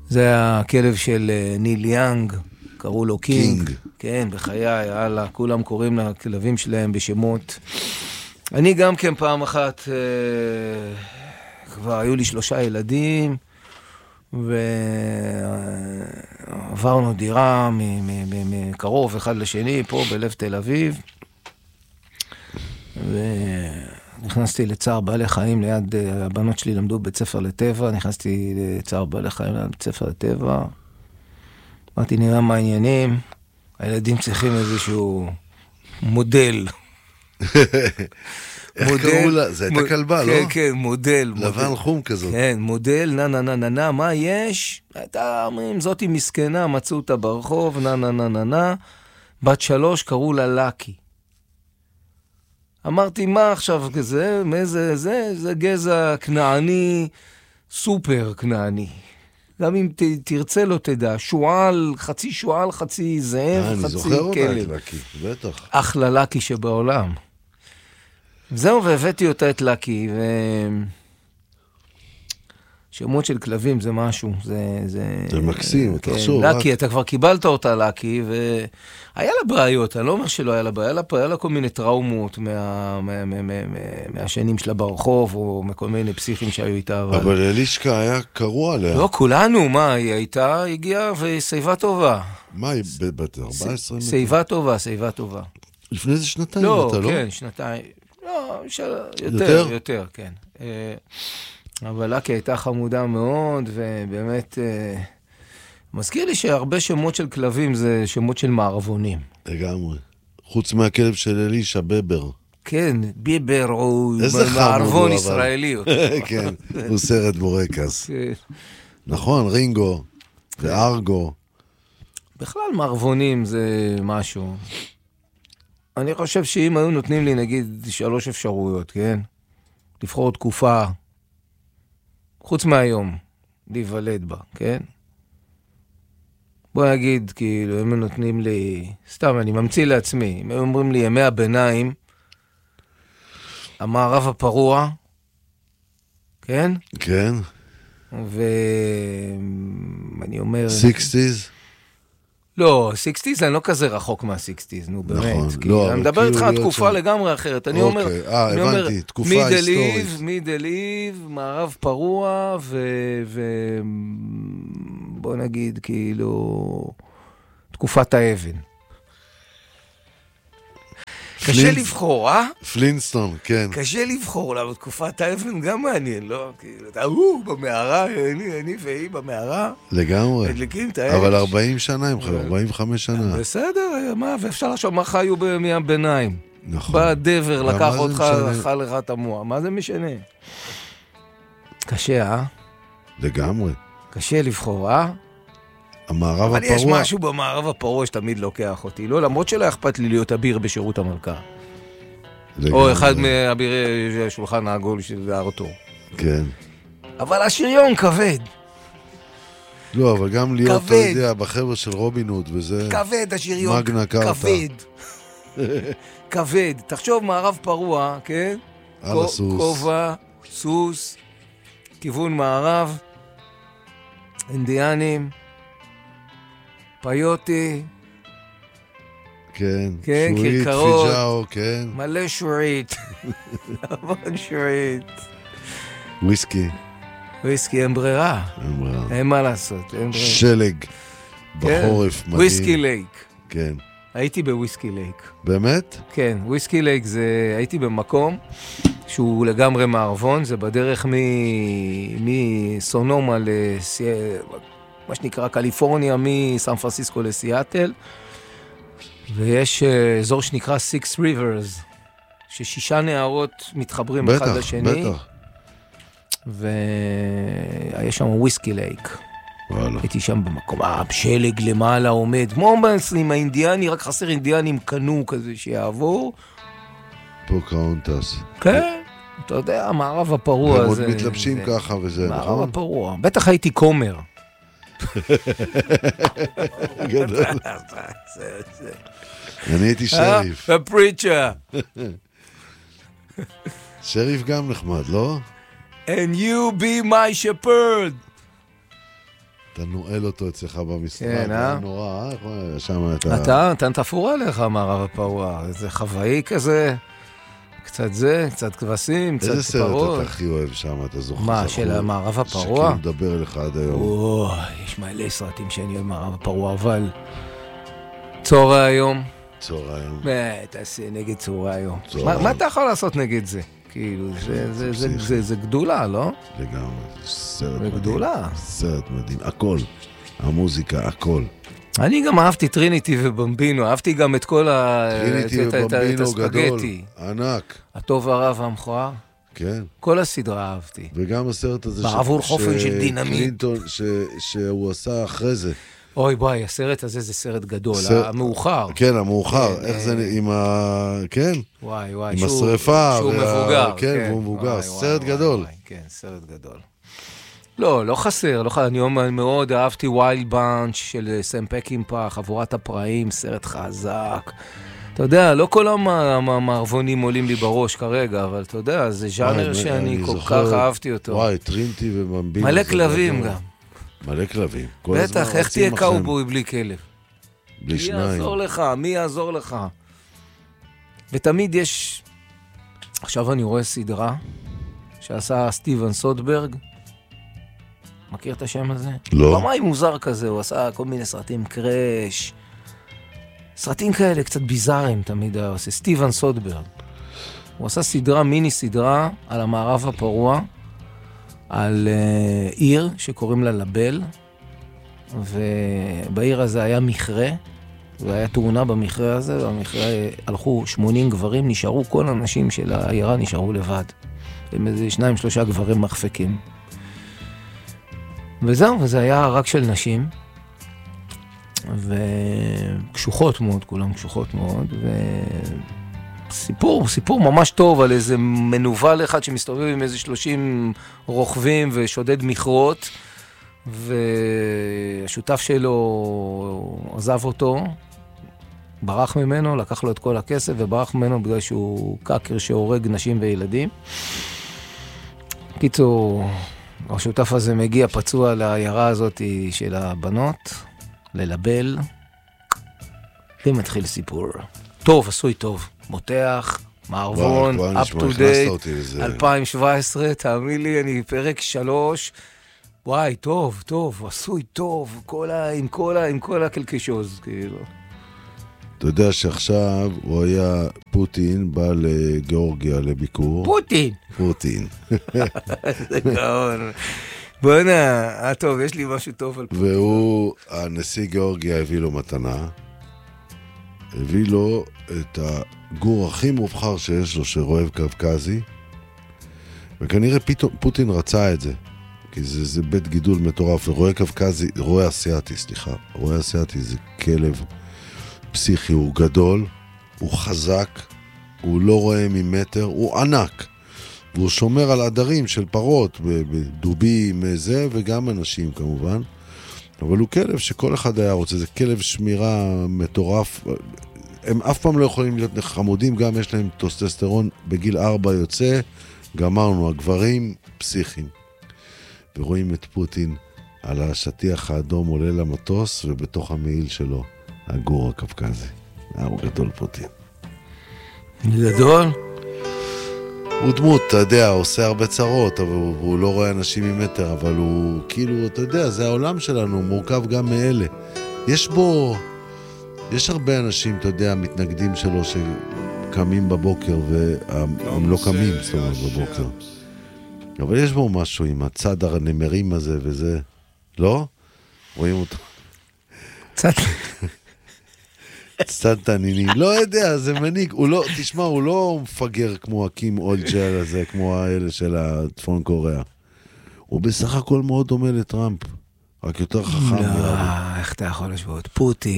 זה הכלב של ניל יאנג, קראו לו קינג. כן, בחיי, יאללה, כולם קוראים לכלבים שלהם בשמות. אני גם כן פעם אחת, כבר היו לי 3 ילדים, ועברנו דירה מקרוב אחד לשני, פה בלב תל אביב, ונכנסתי לצער בעלי חיים ליד, הבנות שלי למדו בית ספר לטבע, נכנסתי לצער בעלי חיים ליד בית ספר לטבע, אמרתי, נראה מה העניינים, הילדים צריכים איזשהו מודל. איך קראו לה? זה הייתה כלבה, לא? כן, כן, מודל. לבן חום כזאת. כן, מודל, נה, מה יש? הייתה, אומרים, זאתי מסכנה, מצאו אותה ברחוב, נה. בת 3, קראו לה לקי. אמרתי, מה עכשיו כזה? זה גזע כנעני, סופר כנעני. גם אם תרצה לא תדע, שועל, חצי זאב, חצי כלב. אני זוכר אותה את לקי, בטח. אחלה לקי שבעולם. זהו, והבאתי אותה את לקי, שמות של כלבים זה משהו, זה מקסים, תחשוב. לקי, אתה כבר קיבלת אותה לקי, והיה לה בעיות, אני לא אומר שלא היה לה בעיה, היה לה כל מיני טראומות מהשנים שלה ברחוב, או מכל מיני פסיכים שהיו איתה. אבל אלישקה היה קרוע עליה. לא, כולנו, מה, היא הייתה, הגיעה וסייבה טובה. מה, היא בת 14? סייבה טובה. לפני איזה שנתיים, אתה לא? כן, שנתיים. לא, יותר, כן. אבל לקי הייתה חמודה מאוד, ובאמת, מזכיר לי שהרבה שמות של כלבים זה שמות של מערבונים. לגמרי. חוץ מהכלב של אלישה, בבר. כן, ביבר הוא מערבון ישראלי. כן, הוא סרט בורקס. נכון, רינגו וארגו. בכלל מערבונים זה משהו. אני חושב שאם היו נותנים לי נגיד 3 אפשרויות, כן? לבחור תקופה, חוץ מהיום, להיוולד בה, כן? בוא נגיד, כאילו, הם נותנים לי, סתם, אני ממציא לעצמי, הם אומרים לי ימי הביניים, המערב הפרוע, כן? כן. ואני אומר... 60s? לא, 60s אני לא כזה רחוק מה-60s, נו באמת. נכון, לא, אני מדבר איתך על תקופה לגמרי אחרת. אני אומר, הבנתי, תקופה היסטורית. מידל איב, מערב פרוע, בוא נגיד, כאילו, תקופת האבן. קשה לבחור, אה? פלינסטון, כן. קשה לבחור, למה תקופת האבן גם מעניין, לא? כאילו, אתה במערה, אני והיא במערה. לגמרי. הדליקים את האש. אבל 40 שנה, 45 שנה. בסדר, מה, ואפשר לחשוב מה חיו בימי הביניים. נכון. בא דבר, לקח אותך, אכל לך את המוח. מה זה משנה? קשה, אה? לגמרי. קשה לבחור, אה? המערב הפרוע. אבל יש משהו במערב הפרוע שתמיד לוקח אותי. לא, למרות שלא אכפת לי להיות אביר בשירות המלכה. או אחד מאבירי השולחן העגול של ארתור. כן. אבל השריון כבד. לא, אבל גם להיות, אתה יודע, בחבר'ה של רובין הוד וזה... כבד, השריון. מגנה קרטה. כבד. כבד. תחשוב מערב פרוע, כן? על הסוס. כובע, סוס, כיוון מערב, אינדיאנים, פיוטי, כן, שורית, כרכרות, פיג'או, כן. מלא שורית, המון שורית. וויסקי אין ברירה. אין מה לעשות, אין ברירה. שלג, בחורף מדהים. וויסקי לייק. כן. הייתי בוויסקי לייק. באמת? כן, וויסקי לייק זה, הייתי במקום שהוא לגמרי מערבון, זה בדרך מסונומה מה שנקרא קליפורניה, מסן פרנסיסקו לסיאטל, ויש אזור שנקרא Six Rivers, ש6 נהרות מתחברים אחד לשני. בטח. ויש שם וויסקי לייק. הייתי שם במקום, שלג למעלה עומד, כמו עם האינדיאני, רק חסר אינדיאנים קנו כזה שיעבור. פוקהונטס. כן, אתה יודע, המערב הפרוע הזה. הם עוד מתלבשים ככה וזה, נכון? מערב הפרוע. בטח הייתי קומר. גדול. אני הייתי שריף. הפריצ'ה. שריף גם נחמד, לא? And you be my shepherd. אתה נועל אותו אצלך במשרד. כן, נורא, שם אתה תפור עליך, מערב הפרוע. זה חוואי כזה, קצת זה, קצת כבשים, קצת פרות. איזה סרט אתה הכי אוהב שם, אתה זוכר? מה, של מערב הפרוע? שכאילו מדבר לך עד היום. יש מלא סרטים שאני אוהב מערב הפרוע, אבל צהרי היום. צהרי היום. תעשה נגד צהרי היום. מה אתה יכול לעשות נגד זה? כאילו, זה גדולה, לא? לגמרי, סרט מדהים. גדולה. סרט מדהים, הכל. המוזיקה, הכל. אני גם אהבתי טריניטי ובמבינו, אהבתי גם את כל טריניטי ובמבינו גדול, ענק. הטוב הרע והמכוער. כן. כל הסדרה אהבתי. וגם הסרט הזה בעבור חופן של דינמיט. קלינטון, שהוא עשה אחרי זה. אוי בואי, הסרט הזה זה סרט גדול, המאוחר. כן, המאוחר. איך זה עם כן? וואי. עם השריפה. שהוא מבוגר. כן, והוא מבוגר. סרט גדול. כן, סרט גדול. לא חסר. אני מאוד אהבתי ווילד באנץ' של סם פקינפח, חבורת הפראים, סרט חזק. אתה יודע, לא כל המערבונים עולים לי בראש כרגע, אבל אתה יודע, זה ז'אנר שאני כל כך אהבתי אותו. וואי, טרינטי ובמבינו. מלא כלבים גם. מלא כלבים. בטח, איך תהיה קאובוי בלי כלב? בלי שניים. מי יעזור לך? ותמיד יש... עכשיו אני רואה סדרה שעשה סטיבן סודברג. מכיר את השם הזה? לא. במאי מוזר כזה, הוא עשה כל מיני סרטים, קראש. סרטים כאלה קצת ביזאריים תמיד הוא עושה. סטיבן סודברג. הוא עשה סדרה, מיני סדרה, על המערב הפרוע, על עיר שקוראים לה לבל, ובעיר הזה היה מכרה, והיה תאונה במכרה הזה, ובמכרה הלכו 80 גברים, נשארו כל האנשים של העירה, נשארו לבד. הם איזה 2-3 גברים מחפקים. וזהו, וזה היה רק של נשים, וקשוחות מאוד, כולם קשוחות מאוד, סיפור ממש טוב על איזה מנוול אחד שמסתובב עם איזה 30 רוכבים ושודד מכרות, והשותף שלו עזב אותו, ברח ממנו, לקח לו את כל הכסף וברח ממנו בגלל שהוא קאקר שהורג נשים וילדים. קיצור, השותף הזה מגיע פצוע לעיירה הזאת של הבנות, ללבל, ומתחיל סיפור. טוב, עשוי טוב. מותח, מערבון, up to date, 2017, תאמין לי, אני פרק 3, וואי, טוב, עשוי טוב, עם כל הקלקשוז, כאילו. אתה יודע שעכשיו הוא היה פוטין, בא לגיאורגיה לביקור. פוטין. זה גאון. בוא'נה, טוב, יש לי משהו טוב על פוטין. והוא, הנשיא גיאורגיה הביא לו מתנה, הביא לו את הגור הכי מובחר שיש לו, שרועב קווקזי, וכנראה פוטין רצה את זה, כי זה בית גידול מטורף, רועה אסיאתי זה כלב פסיכי, הוא גדול, הוא חזק, הוא לא רואה ממטר, הוא ענק, והוא שומר על עדרים של פרות, בדובים, זה, וגם אנשים כמובן, אבל הוא כלב שכל אחד היה רוצה, זה כלב שמירה מטורף, הם אף פעם לא יכולים להיות חמודים, גם יש להם טוסטסטרון בגיל 4 יוצא, גמרנו, הגברים פסיכיים. ורואים את פוטין על השטיח האדום עולה למטוס, ובתוך המעיל שלו, הגור הקווקזי. הוא גדול פוטין. גדול? הוא דמות, אתה יודע, עושה הרבה צרות, אבל הוא לא רואה אנשים ממטר, אבל הוא כאילו, אתה יודע, זה העולם שלנו, הוא מורכב גם מאלה. יש הרבה אנשים, אתה יודע, מתנגדים שלו שקמים בבוקר והם לא קמים, זאת אומרת, בבוקר. אבל יש בו משהו עם הצד הנמרים הזה וזה. לא? רואים אותו. צד תנינים. לא יודע, זה מניק. תשמע, הוא לא מפגר כמו הקים אולג'ר הזה, כמו האלה של הצפון קוריאה. הוא בסך הכל מאוד דומה לטראמפ. רק יותר חכם. לא, איך אתה יכול לשבות?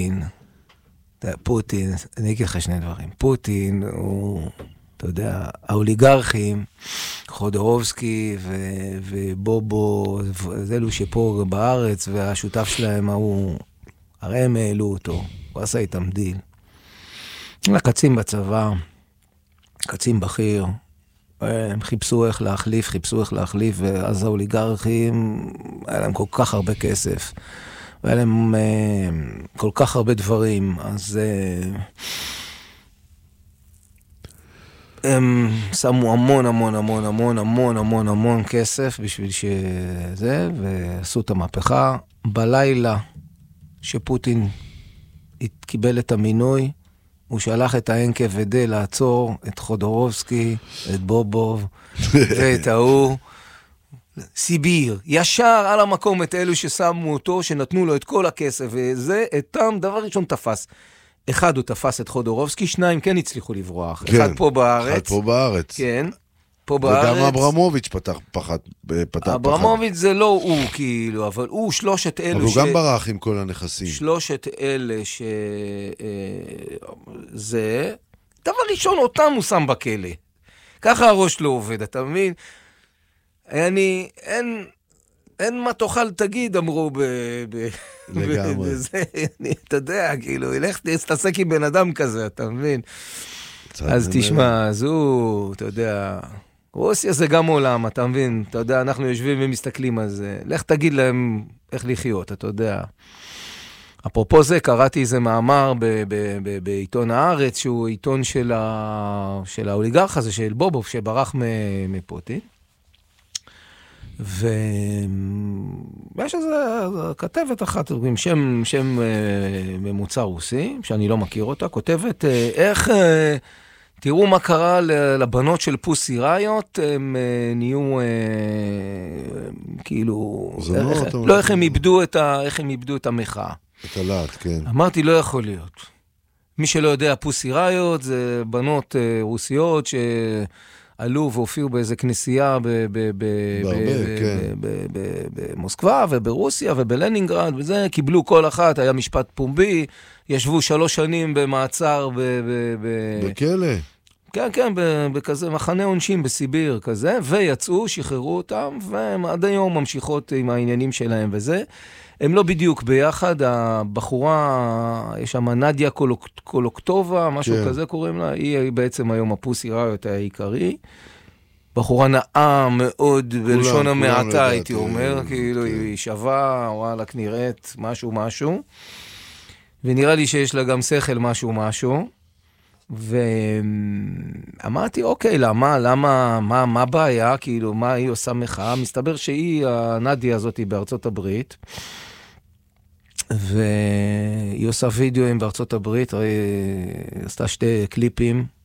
פוטין, אני אגיד לך שני דברים. פוטין הוא, אתה יודע, האוליגרכים, חודורובסקי ובובו, זה אלו שפה בארץ, והשותף שלהם הרי הם העלו אותו, הוא עשה איתם דיל. קצין בצבא, קצין בכיר, הם חיפשו איך להחליף, ואז האוליגרכים, היה להם כל כך הרבה כסף, והיה להם כל כך הרבה דברים, אז הם שמו המון כסף בשביל שזה, ועשו את המהפכה. בלילה שפוטין קיבל את המינוי, הוא שלח את ה-NKVD לעצור את חודורובסקי, את בובוב, ואת ההוא. סיביר, ישר על המקום את אלו ששמו אותו, שנתנו לו את כל הכסף, וזה, אתם דבר ראשון תפס. אחד הוא תפס את חודורובסקי, שניים כן הצליחו לברוח. כן, אחד פה בארץ. כן. פה בארץ. וגם אברמוביץ' פתח. אברמוביץ' זה לא הוא כאילו, אבל הוא שלושת אלו אבל הוא גם ברח עם כל הנכסים. שלושת אלה זה, דבר ראשון אותם הוא שם בכלא. ככה הראש לא עובד, אתה מבין? אין מה תאכל תגיד, אמרו לגמרי. אתה יודע, כאילו, ילך תעסק עם בן אדם כזה, אתה מבין? אז תשמע, אז הוא, אתה יודע, רוסיה זה גם עולם, אתה מבין? אתה יודע, אנחנו יושבים ומסתכלים על זה. לך תגיד להם איך לחיות, אתה יודע. אפרופו זה, קראתי איזה מאמר בעיתון הארץ, שהוא עיתון של האוליגרך הזה, של בובוב, שברח מפוטין. ויש איזה כתבת אחת, עם שם ממוצע רוסי, שאני לא מכיר אותה, כותבת איך, תראו מה קרה לבנות של פוסי ראיות, הם נהיו כאילו, לא איך הם איבדו את המחאה. את הלהט, כן. אמרתי, לא יכול להיות. מי שלא יודע, פוסי ראיות זה בנות רוסיות עלו והופיעו באיזה כנסייה במוסקבה וברוסיה וברלנינגרד, וזה קיבלו כל אחת, היה משפט פומבי, ישבו 3 שנים במעצר בכלא. כן, בכזה מחנה עונשים בסיביר כזה, ויצאו, שחררו אותם, והם עד היום ממשיכות עם העניינים שלהם וזה. הם לא בדיוק ביחד, הבחורה, יש שם נדיה קולוקטובה, משהו כזה קוראים לה, היא בעצם היום הפוסי ראיות העיקרי. בחורה נאה מאוד, בלשון המעטה הייתי אומר, כאילו היא שווה, וואלק נראית משהו, ונראה לי שיש לה גם שכל משהו, ואמרתי, אוקיי, למה, מה הבעיה, כאילו, מה היא עושה מחאה? מסתבר שהיא, הנדיה הזאת בארצות הברית, והיא עושה וידאוים בארצות הברית, היא עשתה 2 קליפים,